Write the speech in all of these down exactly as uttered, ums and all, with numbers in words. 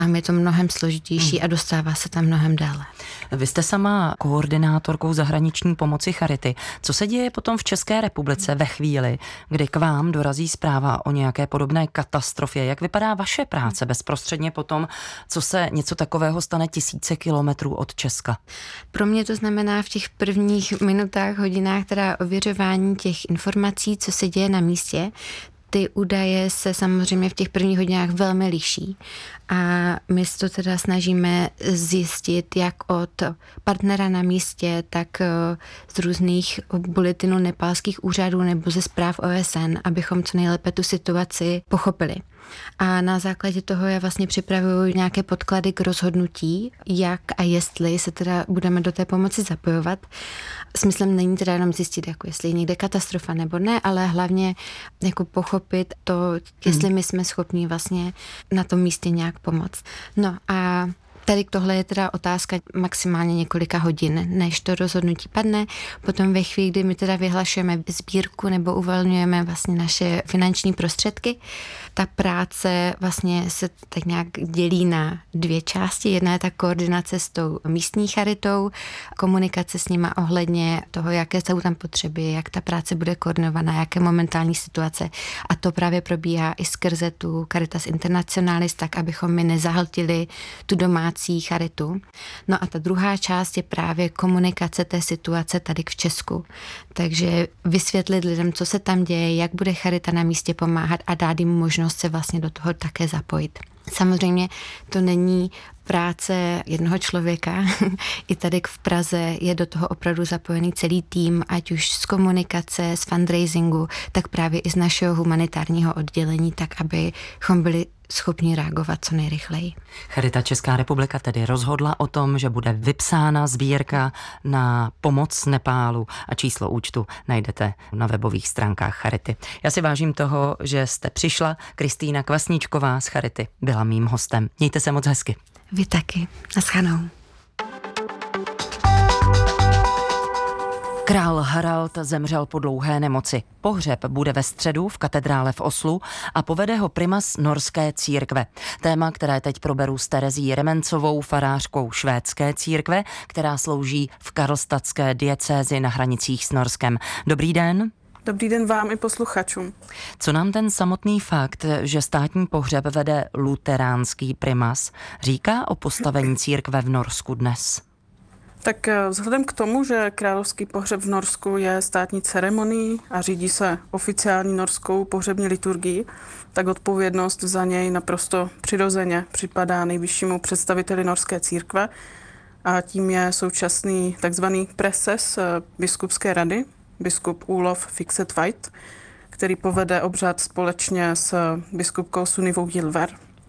A je to mnohem složitější hmm. a dostává se tam mnohem dále. Vy jste sama koordinátorkou zahraniční pomoci Charity. Co se děje potom v České republice ve chvíli, kdy k vám dorazí zpráva o nějaké podobné katastrofě? Jak vypadá vaše práce bezprostředně potom, co se něco takového stane tisíce kilometrů od Česka? Pro mě to znamená v těch prvních minutách, hodinách teda ověřování těch informací, co se děje na místě. Ty údaje se samozřejmě v těch prvních hodinách velmi liší a my se to teda snažíme zjistit jak od partnera na místě, tak z různých bulletinů nepálských úřadů nebo ze zpráv O S N, abychom co nejlépe tu situaci pochopili. A na základě toho já vlastně připravuju nějaké podklady k rozhodnutí, jak a jestli se teda budeme do té pomoci zapojovat. Smyslem není teda jenom zjistit, jako jestli je někde katastrofa nebo ne, ale hlavně jako pochopit to, jestli my jsme schopní vlastně na tom místě nějak pomoct. No a tady tohle je teda otázka maximálně několika hodin, než to rozhodnutí padne. Potom ve chvíli, kdy my teda vyhlašujeme sbírku nebo uvolňujeme vlastně naše finanční prostředky, ta práce vlastně se tak nějak dělí na dvě části. Jedna je ta koordinace s tou místní charitou, komunikace s nima ohledně toho, jaké jsou tam potřeby, jak ta práce bude koordinovaná, jaké momentální situace. A to právě probíhá i skrze tu Caritas Internationalis, tak abychom my nezahltili tu domácí charitu. No a ta druhá část je právě komunikace té situace tady v Česku. Takže vysvětlit lidem, co se tam děje, jak bude charita na místě pomáhat a dát jim možnost se vlastně do toho také zapojit. Samozřejmě to není práce jednoho člověka. I tady v Praze je do toho opravdu zapojený celý tým, ať už z komunikace, z fundraisingu, tak právě i z našeho humanitárního oddělení, tak abychom byli schopni reagovat co nejrychleji. Charita Česká republika tedy rozhodla o tom, že bude vypsána sbírka na pomoc Nepálu a číslo účtu najdete na webových stránkách Charity. Já si vážím toho, že jste přišla. Kristýna Kvasničková z Charity byla mým hostem. Mějte se moc hezky. Vy taky. Naschledanou. Král Harald zemřel po dlouhé nemoci. Pohřeb bude ve středu v katedrále v Oslu a povede ho primas norské církve. Téma, které teď proberu s Terezí Remencovou, farářkou švédské církve, která slouží v karlstadské diecézi na hranicích s Norskem. Dobrý den. Dobrý den vám i posluchačům. Co nám ten samotný fakt, že státní pohřeb vede luteránský primas, říká o postavení církve v Norsku dnes? Tak vzhledem k tomu, že královský pohřeb v Norsku je státní ceremonií a řídí se oficiální norskou pohřební liturgií, tak odpovědnost za něj naprosto přirozeně připadá nejvyššímu představiteli norské církve a tím je současný takzvaný preses biskupské rady, biskup Olof Fiksetveit, který povede obřad společně s biskupkou Sunnivou Gilver.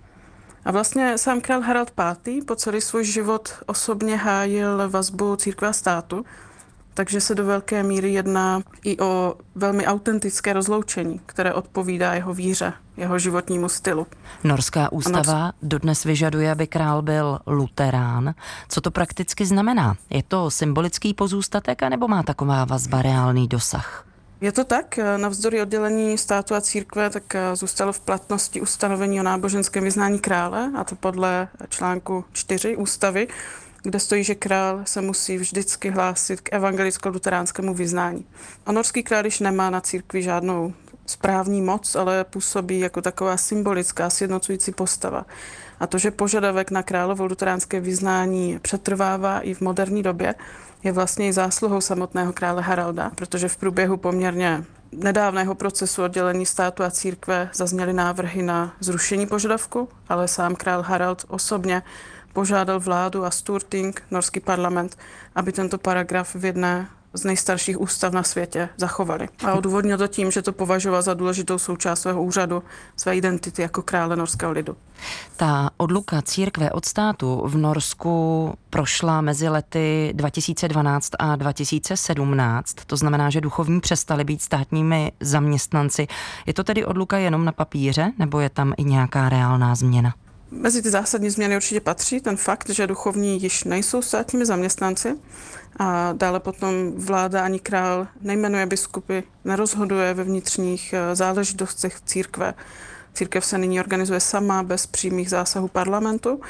A vlastně sám král Harald pátý. po celý svůj život osobně hájil vazbu církve a státu, takže se do velké míry jedná i o velmi autentické rozloučení, které odpovídá jeho víře, jeho životnímu stylu. Norská ústava Nors... dodnes vyžaduje, aby král byl luterán. Co to prakticky znamená? Je to symbolický pozůstatek, anebo má taková vazba reálný dosah? Je to tak, navzdory oddělení státu a církve, tak zůstalo v platnosti ustanovení o náboženském vyznání krále, a to podle článku čtyři ústavy, kde stojí, že král se musí vždycky hlásit k evangelicko-luteránskému vyznání. A norský král již nemá na církvi žádnou správní moc, ale působí jako taková symbolická, sjednocující postava. A to, že požadavek na královo luteránské vyznání přetrvává i v moderní době, je vlastně i zásluhou samotného krále Haralda, protože v průběhu poměrně nedávného procesu oddělení státu a církve zazněly návrhy na zrušení požadavku, ale sám král Harald osobně požádal vládu a Storting, norský parlament, aby tento paragraf v jedné z nejstarších ústav na světě zachovali. A odůvodnil to tím, že to považoval za důležitou součást svého úřadu, své identity jako krále norského lidu. Ta odluka církve od státu v Norsku prošla mezi lety dva tisíce dvanáct a dva tisíce sedmnáct. To znamená, že duchovní přestali být státními zaměstnanci. Je to tedy odluka jenom na papíře, nebo je tam i nějaká reálná změna? Mezi ty zásadní změny určitě patří ten fakt, že duchovní již nejsou státními zaměstnanci a dále potom vláda ani král nejmenuje biskupy, nerozhoduje ve vnitřních záležitostech církve. Církev se nyní organizuje sama bez přímých zásahů parlamentu.